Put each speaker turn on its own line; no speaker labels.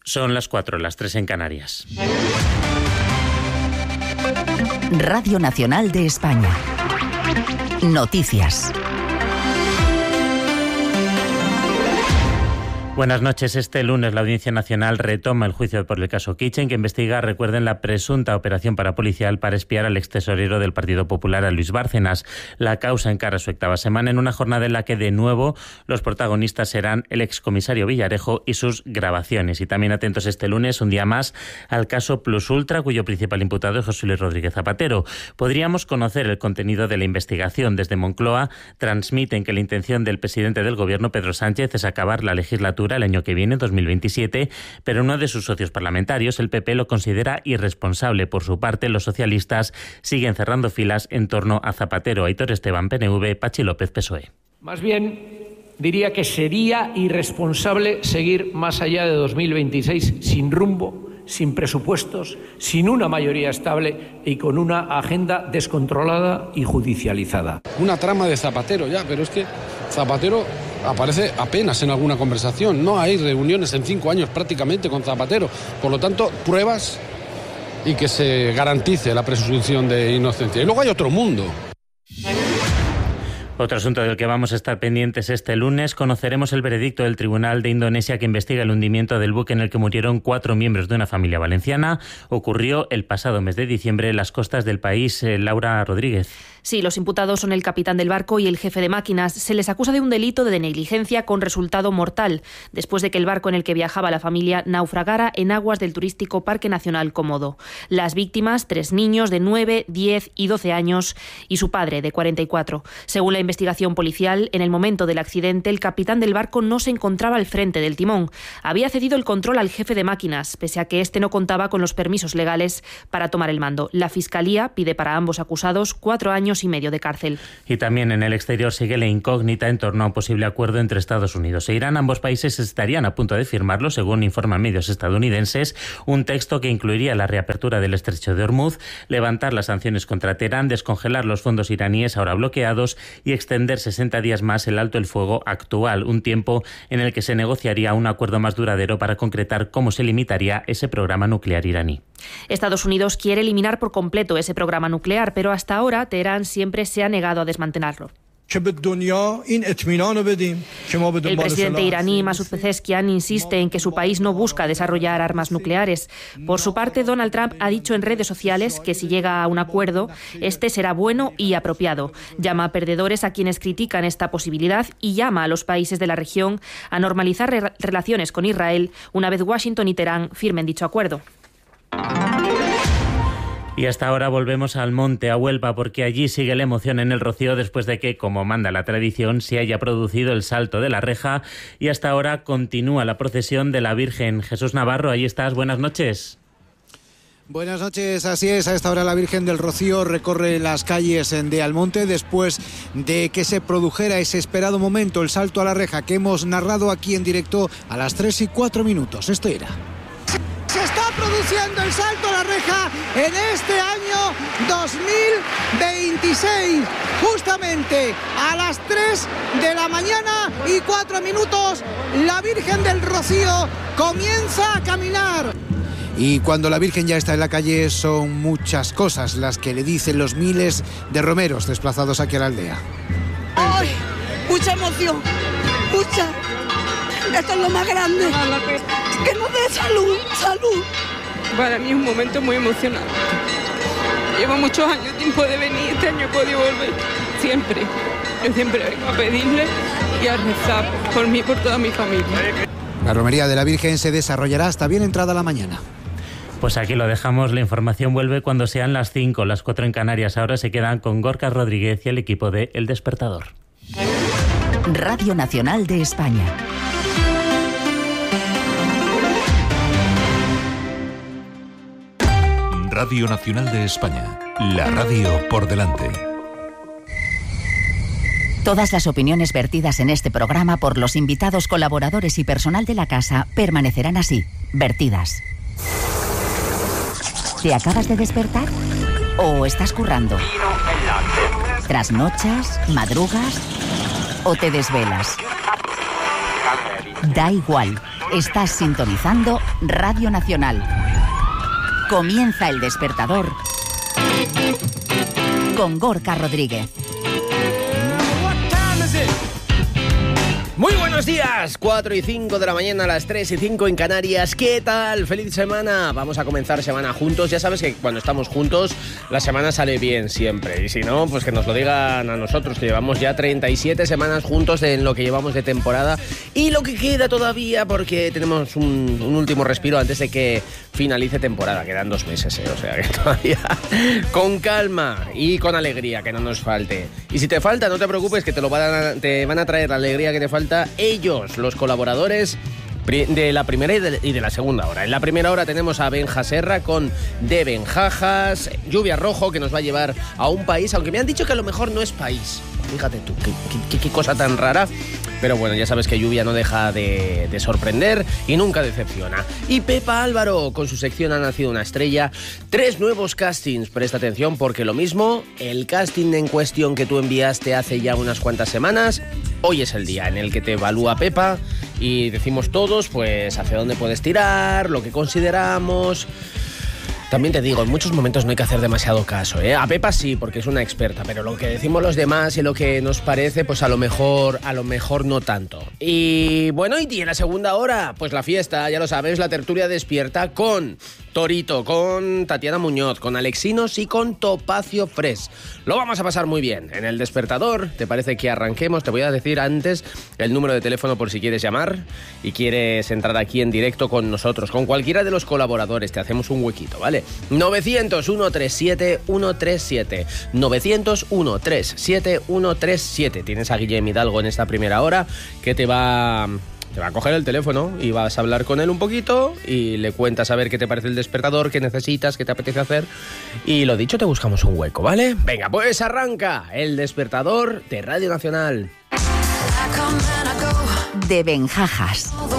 Son las 4, las 3 en Canarias.
Radio Nacional de España. Noticias.
Buenas noches. Este lunes la Audiencia Nacional retoma el juicio por el caso Kitchen, que investiga, recuerden, la presunta operación parapolicial para espiar al extesorero del Partido Popular, a Luis Bárcenas. La causa encara su 8ª semana en una jornada en la que, de nuevo, los protagonistas serán el excomisario Villarejo y sus grabaciones. Y también atentos este lunes, un día más, al caso Plus Ultra, cuyo principal imputado es José Luis Rodríguez Zapatero. Podríamos conocer el contenido de la investigación. Desde Moncloa transmiten que la intención del presidente del Gobierno, Pedro Sánchez, es acabar la legislatura el año que viene, 2027, pero uno de sus socios parlamentarios, el PP, lo considera irresponsable. Por su parte, los socialistas siguen cerrando filas en torno a Zapatero. Aitor Esteban, PNV, Pachi López, PSOE.
Más bien, diría que sería irresponsable seguir más allá de 2026 sin rumbo, sin presupuestos, sin una mayoría estable y con una agenda descontrolada y judicializada.
Una trama de Zapatero ya, pero es que Zapatero aparece apenas en alguna conversación. No hay reuniones en 5 años prácticamente con Zapatero. Por lo tanto, pruebas y que se garantice la presunción de inocencia. Y luego hay otro mundo.
Otro asunto del que vamos a estar pendientes este lunes: conoceremos el veredicto del Tribunal de Indonesia que investiga el hundimiento del buque en el que murieron 4 miembros de una familia valenciana. Ocurrió el pasado mes de diciembre en las costas del país. Laura Rodríguez.
Sí, los imputados son el capitán del barco y el jefe de máquinas. Se les acusa de un delito de negligencia con resultado mortal, después de que el barco en el que viajaba la familia naufragara en aguas del turístico Parque Nacional Cómodo. Las víctimas, 3 niños de 9, 10 y 12 años y su padre, de 44. Según la investigación policial, en el momento del accidente, el capitán del barco no se encontraba al frente del timón. Había cedido el control al jefe de máquinas, pese a que éste no contaba con los permisos legales para tomar el mando. La Fiscalía pide para ambos acusados 4 años y medio de cárcel.
Y también en el exterior sigue la incógnita en torno a un posible acuerdo entre Estados Unidos e Irán. Ambos países estarían a punto de firmarlo, según informan medios estadounidenses, un texto que incluiría la reapertura del estrecho de Hormuz, levantar las sanciones contra Teherán, descongelar los fondos iraníes ahora bloqueados y extender 60 días más el alto el fuego actual, un tiempo en el que se negociaría un acuerdo más duradero para concretar cómo se limitaría ese programa nuclear iraní.
Estados Unidos quiere eliminar por completo ese programa nuclear, pero hasta ahora Teherán siempre se ha negado a desmantelarlo. El presidente iraní Masoud Pezeshkian insiste en que su país no busca desarrollar armas nucleares. Por su parte, Donald Trump ha dicho en redes sociales que si llega a un acuerdo, este será bueno y apropiado. Llama a perdedores a quienes critican esta posibilidad y llama a los países de la región a normalizar relaciones con Israel una vez Washington y Teherán firmen dicho acuerdo.
Y hasta ahora volvemos al monte, a Huelva, porque allí sigue la emoción en el Rocío después de que, como manda la tradición, se haya producido el salto de la reja y hasta ahora continúa la procesión de la Virgen. Jesús Navarro, ahí estás, buenas noches.
Buenas noches, así es, a esta hora la Virgen del Rocío recorre las calles de Almonte después de que se produjera ese esperado momento, el salto a la reja que hemos narrado aquí en directo a las 3:04. Esto era.
Se está produciendo el salto a la reja en este año 2026, justamente a las 3 de la mañana y 4 minutos, la Virgen del Rocío comienza a caminar.
Y cuando la Virgen ya está en la calle son muchas cosas las que le dicen los miles de romeros desplazados aquí a la aldea.
¡Ay! Mucha emoción, mucha. Esto es lo más grande. Que nos dé salud, salud.
Para mí es un momento muy emocionante. Llevo muchos años tiempo de venir, este año he podido volver. Siempre. Yo siempre vengo a pedirle y a rezar por mí y por toda mi familia.
La romería de la Virgen se desarrollará hasta bien entrada la mañana.
Pues aquí lo dejamos, la información vuelve cuando sean las 5, las 4 en Canarias. Ahora se quedan con Gorka Rodríguez y el equipo de El Despertador.
Radio Nacional de España.
Radio Nacional de España, la radio por delante.
Todas las opiniones vertidas en este programa por los invitados, colaboradores y personal de la casa permanecerán así, vertidas. ¿Te acabas de despertar? ¿O estás currando? ¿Trasnochas? ¿Madrugas? ¿O te desvelas? Da igual. Estás sintonizando Radio Nacional. Comienza El Despertador con Gorka Rodríguez.
Muy buenos días, 4 y 5 de la mañana, a las 3 y 5 en Canarias. ¿Qué tal? ¡Feliz semana! Vamos a comenzar semana juntos. Ya sabes que cuando estamos juntos, la semana sale bien siempre. Y si no, pues que nos lo digan a nosotros, que llevamos ya 37 semanas juntos en lo que llevamos de temporada. Y lo que queda todavía, porque tenemos un último respiro antes de que finalice temporada. Quedan 2 meses, o sea que todavía con calma y con alegría, que no nos falte. Y si te falta, no te preocupes, que te van a traer la alegría que te falta ellos, los colaboradores de la primera y de la segunda hora. En la primera hora tenemos a Benja Serra con De Benjajas, Lluvia Rojo, que nos va a llevar a un país, aunque me han dicho que a lo mejor no es país. Fíjate tú, qué cosa tan rara. Pero bueno, ya sabes que Lluvia no deja de sorprender y nunca decepciona. Y Pepa Álvaro, con su sección Ha nacido una estrella. 3 nuevos castings, presta atención, porque lo mismo, el casting en cuestión que tú enviaste hace ya unas cuantas semanas, hoy es el día en el que te evalúa Pepa y decimos todos, pues, hacia dónde puedes tirar, lo que consideramos. También te digo, en muchos momentos no hay que hacer demasiado caso, ¿eh? A Pepa sí, porque es una experta, pero lo que decimos los demás y lo que nos parece, pues a lo mejor no tanto. Y bueno, y en la segunda hora, pues la fiesta, ya lo sabes, la tertulia despierta con Torito, con Tatiana Muñoz, con Alexinos y con Topacio Fresh. Lo vamos a pasar muy bien. En El Despertador, ¿te parece que arranquemos? Te voy a decir antes el número de teléfono por si quieres llamar y quieres entrar aquí en directo con nosotros, con cualquiera de los colaboradores. Te hacemos un huequito, ¿vale? 900-137-137. 900-137-137. Tienes a Guillem Hidalgo en esta primera hora, que te va a coger el teléfono y vas a hablar con él un poquito y le cuentas a ver qué te parece El Despertador, qué necesitas, qué te apetece hacer. Y lo dicho, te buscamos un hueco, ¿vale? Venga, pues arranca El Despertador de Radio Nacional.
De Benjajas.